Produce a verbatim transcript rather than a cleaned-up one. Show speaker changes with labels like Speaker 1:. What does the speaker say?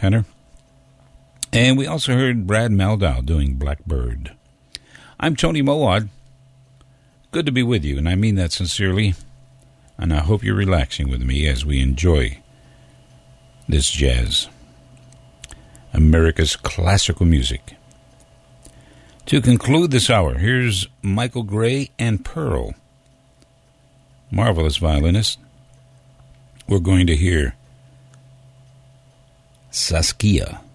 Speaker 1: tenor. And we also heard Brad Mehldau doing Blackbird. I'm Tony Mowat. Good to be with you, and I mean that sincerely. And I hope you're relaxing with me as we enjoy this jazz, America's classical music. To conclude this hour, here's Michael Gray and Pearl, marvelous violinist. We're going to hear Saskia.